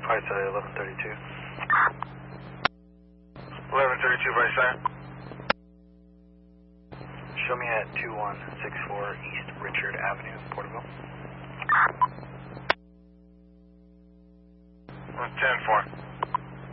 Right side, 1132. 1132, right side. Show me at 2164 East Richard Avenue, Porterville. 10-4.